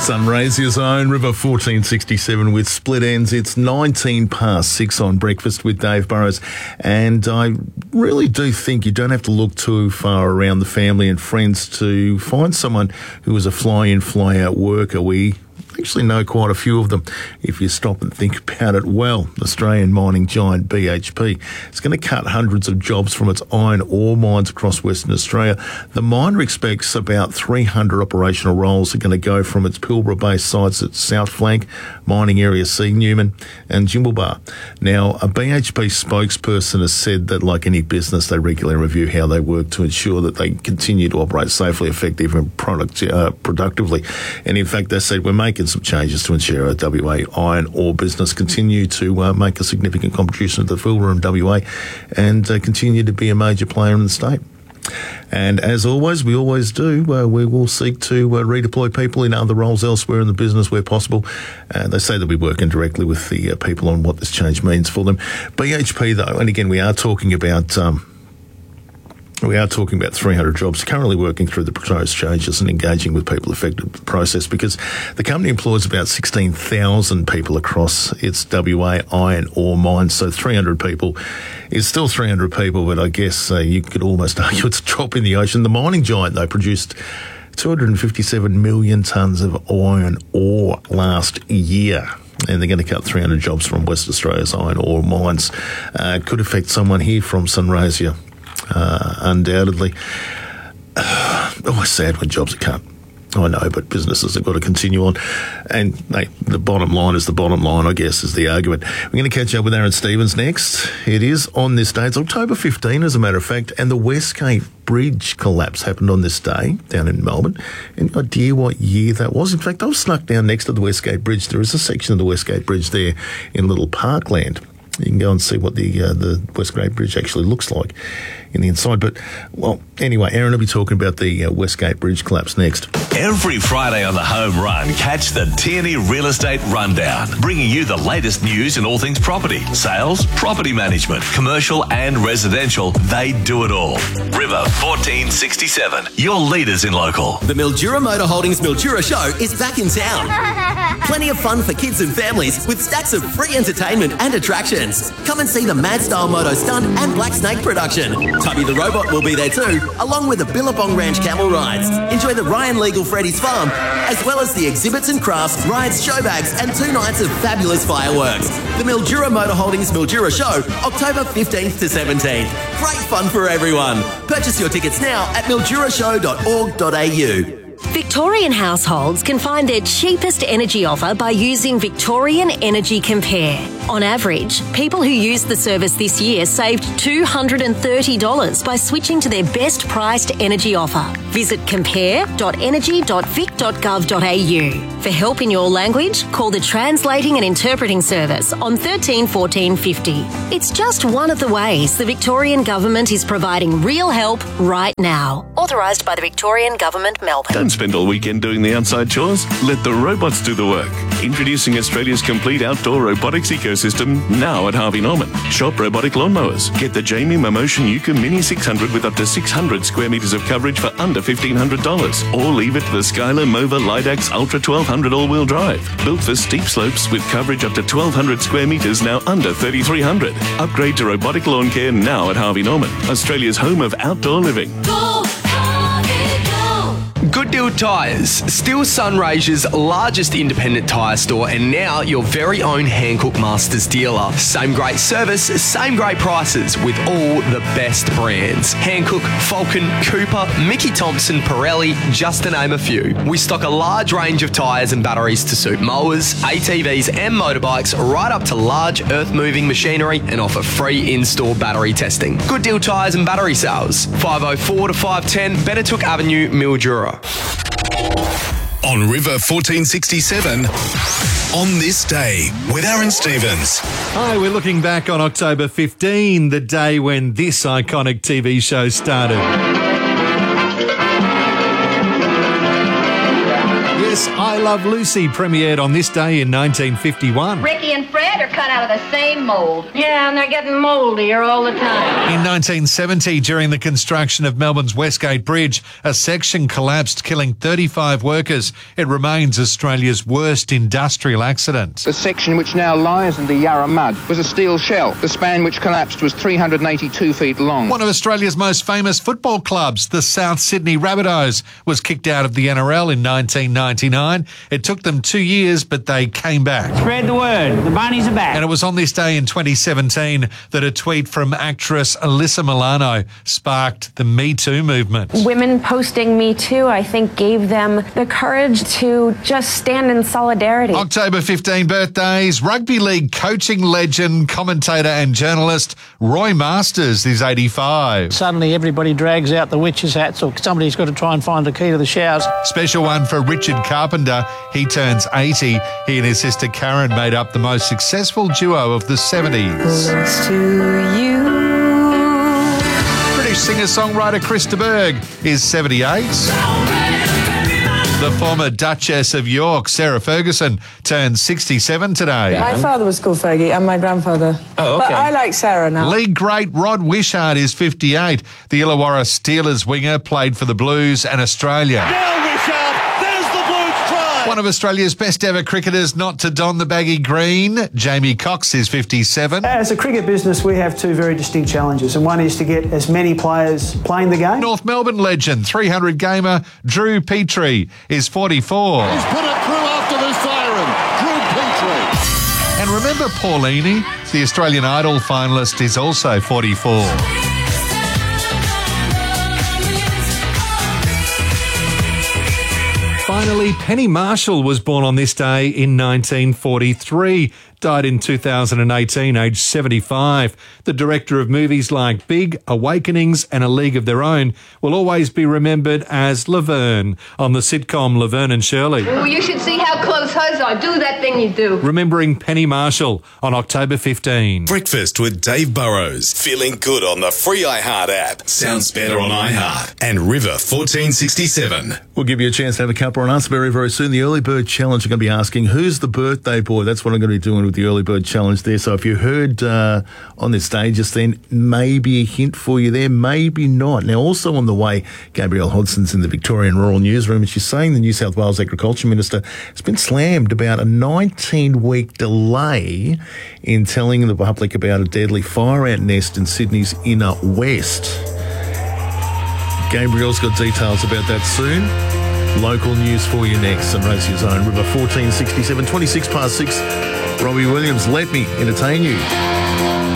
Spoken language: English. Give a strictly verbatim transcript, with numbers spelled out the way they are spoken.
Sunraysia's own River fourteen sixty-seven with split ends. It's nineteen past six on Breakfast with Dave Burrows. And I really do think you don't have to look too far around the family and friends to find someone who is a fly-in, fly-out worker. We actually know quite a few of them if you stop and think about it well. Australian mining giant B H P is going to cut hundreds of jobs from its iron ore mines across Western Australia. The miner expects about three hundred operational roles are going to go from its Pilbara-based sites at South Flank, Mining Area C, Newman and Jimblebar. Now, a B H P spokesperson has said that, like any business, they regularly review how they work to ensure that they continue to operate safely, effectively and product, uh, productively. And in fact, they said, we're making some changes to ensure our W A iron ore business continue to uh, make a significant contribution to the Pilbara and W A and uh, continue to be a major player in the state. And as always, we always do, uh, we will seek to uh, redeploy people in other roles elsewhere in the business where possible. Uh, they say they'll be working directly with the uh, people on what this change means for them. B H P, though, and again, we are talking about... Um, We are talking about three hundred jobs currently working through the proposed changes and engaging with people affected with the process, because the company employs about sixteen thousand people across its W A iron ore mines. So three hundred people is still three hundred people, but I guess uh, you could almost argue it's a drop in the ocean. The mining giant, though, produced two hundred fifty-seven million tonnes of iron ore last year. And they're going to cut three hundred jobs from West Australia's iron ore mines. Uh, it could affect someone here from Sunraysia. Uh, undoubtedly. Uh, always sad when jobs are cut. I know, but businesses have got to continue on. And hey, the bottom line is the bottom line, I guess, is the argument. We're going to catch up with Aaron Stevens next. It is on this day. It's October fifteenth, as a matter of fact, and the Westgate Bridge collapse happened on this day down in Melbourne. Any idea what year that was? In fact, I was snuck down next to the Westgate Bridge. There is a section of the Westgate Bridge there in Little Parkland. You can go and see what the uh, the Westgate Bridge actually looks like in the inside. But, well, anyway, Aaron will be talking about the uh, Westgate Bridge collapse next. Every Friday on the Home Run, catch the Tierney Real Estate Rundown, bringing you the latest news in all things property, sales, property management, commercial and residential. They do it all. River fourteen sixty-seven, your leaders in local. The Mildura Motor Holdings Mildura Show is back in town. Plenty of fun for kids and families with stacks of free entertainment and attractions. Come and see the Mad Style Moto Stunt and Black Snake production. Tubby the Robot will be there too, along with the Billabong Ranch camel rides. Enjoy the Ryan Legal Freddy's Farm, as well as the exhibits and crafts, rides, show bags, and two nights of fabulous fireworks. The Mildura Motor Holdings Mildura Show, October fifteenth to seventeenth. Great fun for everyone. Purchase your tickets now at mildura show dot org dot a u. Victorian households can find their cheapest energy offer by using Victorian Energy Compare. On average, people who used the service this year saved two hundred thirty dollars by switching to their best priced energy offer. Visit compare dot energy dot vic dot gov dot a u. For help in your language, call the Translating and Interpreting Service on thirteen fourteen fifty. It's just one of the ways the Victorian Government is providing real help right now. Authorised by the Victorian Government, Melbourne. Don't spend all weekend doing the outside chores. Let the robots do the work. Introducing Australia's complete outdoor robotics ecosystem now at Harvey Norman. Shop robotic lawnmowers. Get the Jamie Momotion Yuka Mini six hundred with up to six hundred square metres of coverage for under fifteen hundred dollars. Or leave it to the Skylar Mova Lidax Ultra twelve hundred all-wheel drive. Built for steep slopes with coverage up to twelve hundred square metres, now under thirty-three hundred. Upgrade to robotic lawn care now at Harvey Norman, Australia's home of outdoor living. Go, Harvey, go! Good Deal Tyres, still Sunraysia's largest independent tyre store and now your very own Hankook Masters dealer. Same great service, same great prices with all the best brands. Hankook, Falcon, Cooper, Mickey Thompson, Pirelli, just to name a few. We stock a large range of tyres and batteries to suit mowers, A T Vs and motorbikes, right up to large earth-moving machinery, and offer free in-store battery testing. Good Deal Tyres and Battery Sales, five oh four to five ten Benetook Avenue, Mildura. On River fourteen sixty-seven, on this day with Aaron Stevens. Hi, we're looking back on October fifteenth, the day when this iconic T V show started. Yes, Yes, I Love Lucy premiered on this day in nineteen fifty-one. Ricky and Fred are cut out of the same mold. Yeah, and they're getting moldier all the time. In nineteen seventy, during the construction of Melbourne's Westgate Bridge, a section collapsed, killing thirty-five workers. It remains Australia's worst industrial accident. The section which now lies in the Yarra mud was a steel shell. The span which collapsed was three hundred eighty-two feet long. One of Australia's most famous football clubs, the South Sydney Rabbitohs, was kicked out of the N R L in nineteen ninety-nine. It took them two years, but they came back. Spread the word. The bunnies are back. And it was on this day in twenty seventeen that a tweet from actress Alyssa Milano sparked the Me Too movement. Women posting Me Too, I think, gave them the courage to just stand in solidarity. October fifteenth birthdays. Rugby league coaching legend, commentator and journalist Roy Masters is eighty-five. Suddenly everybody drags out the witch's hats, or somebody's got to try and find the key to the showers. Special one for Richard Carpenter. He turns eighty. He and his sister Karen made up the most successful duo of the seventies. Close to you. British singer-songwriter Chris de Burgh is seventy-eight. The former Duchess of York, Sarah Ferguson, turned sixty-seven today. My father was called Fergie and my grandfather. Oh, okay. But I like Sarah now. League great Rod Wishart is fifty-eight. The Illawarra Steelers winger played for the Blues and Australia. Now Wishart, there's the Blues try. One of Australia's best ever cricketers not to don the baggy green, Jamie Cox is fifty-seven. As a cricket business, we have two very distinct challenges, and one is to get as many players playing the game. North Melbourne legend, three hundred gamer Drew Petrie is forty-four. He's put it through after the siren. Drew Petrie. And remember Paulini, the Australian Idol finalist, is also forty-four. Finally, Penny Marshall was born on this day in nineteen forty-three. Died in two thousand eighteen, aged seventy-five. The director of movies like Big, Awakenings and A League of Their Own will always be remembered as Laverne on the sitcom Laverne and Shirley. Oh, you should see how close hers are. Do that thing you do. Remembering Penny Marshall on October fifteenth. Breakfast with Dave Burrows. Feeling good on the free iHeart app. Sounds better on iHeart. And River fourteen sixty-seven. We'll give you a chance to have a cuppa on us very, very soon. The Early Bird Challenge, I'm going to be asking, who's the birthday boy? That's what I'm going to be doing with the Early Bird Challenge there. So if you heard uh, on this day just then, maybe a hint for you there, maybe not. Now, also on the way, Gabrielle Hodson's in the Victorian Rural Newsroom, and she's saying the New South Wales Agriculture Minister has been slammed about a nineteen-week delay in telling the public about a deadly fire ant nest in Sydney's inner west. Gabrielle's got details about that soon. Local news for you next on Radio Zone. River fourteen sixty-seven, twenty-six past six. Robbie Williams, let me entertain you.